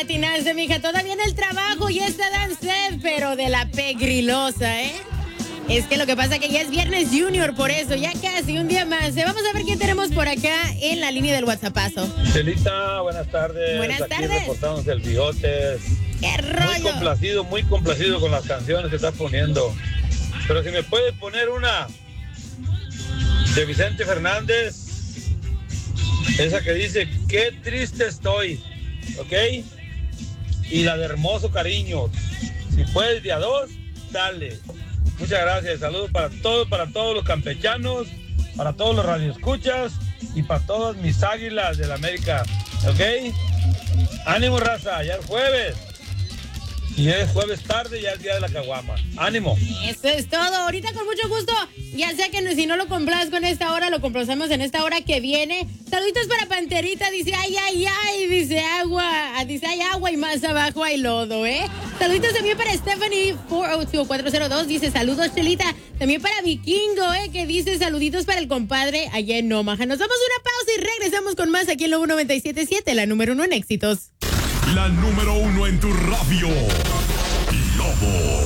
atinaste, mija. Todavía en el trabajo ya está Dan sed, pero de la pegrilosa, ¿eh? Es que lo que pasa es que ya es Viernes Junior, por eso, ya casi un día más. Vamos a ver qué tenemos por acá en la línea del WhatsAppazo. Chelita, buenas tardes. Buenas Aquí tardes. reportamos el Bigotes. ¡Qué rollo! Muy complacido con las canciones que está poniendo. Pero si me puede poner una de Vicente Fernández, esa que dice, qué triste estoy, ¿ok? Y la de Hermoso Cariño. Si puedes de a dos, dale. Muchas gracias. Saludos para todos los campechanos, para todos los radioescuchas y para todas mis águilas de la América. ¿Ok? Ánimo, raza, ya es jueves. Y es jueves tarde, ya es día de la caguama. ¡Ánimo! Eso es todo. Ahorita con mucho gusto, ya sea que si no lo complazco en esta hora, lo complacemos en esta hora que viene. Saluditos para Panterita, dice ay, ay, ay, dice hay agua y más abajo hay lodo, ¿eh? Saluditos también para Stephanie 402, dice saludos, Chelita. También para Vikingo, que dice saluditos para el compadre allá en Omaha. Nos damos una pausa y regresamos con más aquí en Lobo 97.7, la número 1 en éxitos. La número 1 en tu radio. Lobo.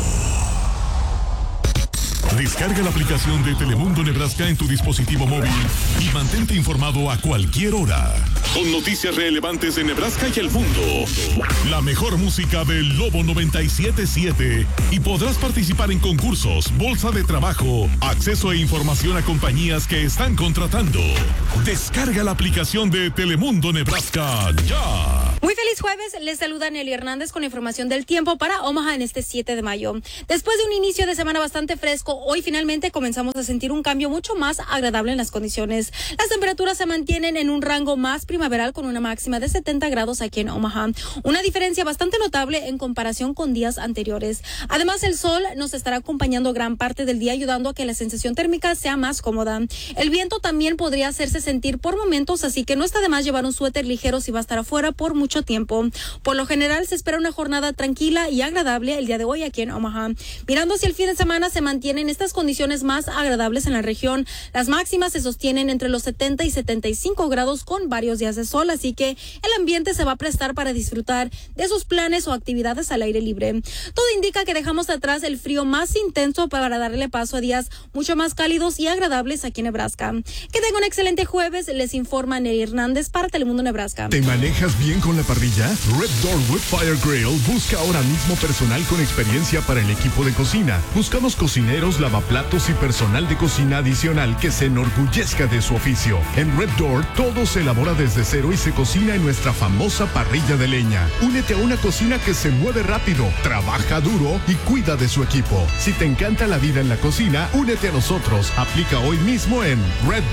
Descarga la aplicación de Telemundo Nebraska en tu dispositivo móvil y mantente informado a cualquier hora. Con noticias relevantes de Nebraska y el mundo. La mejor música del Lobo 97.7 y podrás participar en concursos, bolsa de trabajo, acceso e información a compañías que están contratando. Descarga la aplicación de Telemundo Nebraska ya. Muy feliz jueves, les saluda Nelly Hernández con la información del tiempo para Omaha en este 7 de mayo. Después de un inicio de semana bastante fresco, hoy finalmente comenzamos a sentir un cambio mucho más agradable en las condiciones. Las temperaturas se mantienen en un rango más primaveral con una máxima de 70 grados aquí en Omaha. Una diferencia bastante notable en comparación con días anteriores. Además, el sol nos estará acompañando gran parte del día, ayudando a que la sensación térmica sea más cómoda. El viento también podría hacerse sentir por momentos, así que no está de más llevar un suéter ligero si va a estar afuera por mucho tiempo. Por lo general se espera una jornada tranquila y agradable el día de hoy aquí en Omaha. Mirando hacia el fin de semana se mantienen estas condiciones más agradables en la región. Las máximas se sostienen entre los 70 y 75 grados con varios días de sol, así que el ambiente se va a prestar para disfrutar de sus planes o actividades al aire libre. Todo indica que dejamos atrás el frío más intenso para darle paso a días mucho más cálidos y agradables aquí en Nebraska. Que tengan un excelente jueves, les informa Nelly Hernández para Telemundo Nebraska. ¿Te manejas bien con la parrilla? Red Door Wood Fire Grill busca ahora mismo personal con experiencia para el equipo de cocina. Buscamos cocineros, lavaplatos y personal de cocina adicional que se enorgullezca de su oficio. En Red Door todo se elabora desde cero y se cocina en nuestra famosa parrilla de leña. Únete a una cocina que se mueve rápido, trabaja duro y cuida de su equipo. Si te encanta la vida en la cocina, únete a nosotros. Aplica hoy mismo en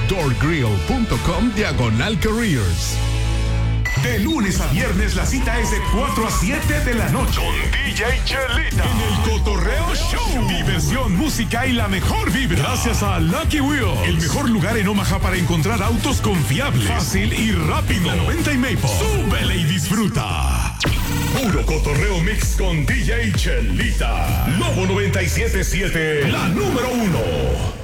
reddoorgrill.com/careers. De lunes a viernes la cita es de 4 a 7 de la noche. Con DJ Chelita. En el Cotorreo Show. Diversión, música y la mejor vibra. Gracias a Lucky Wheels. El mejor lugar en Omaha para encontrar autos confiables, fácil y rápido. La 90 y Maple. Súbele y disfruta. Puro cotorreo mix con DJ Chelita. Lobo 97.7. La número 1.